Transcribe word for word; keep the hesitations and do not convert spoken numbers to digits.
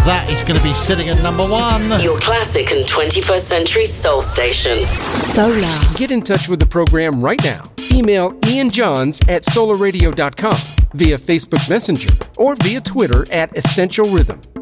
that is going to be sitting at number one. Your classic and twenty-first century soul station. Solar. Get in touch with the program right now. Email Ian Johns at solar radio dot com, via Facebook Messenger, or via Twitter at Essential Rhythm.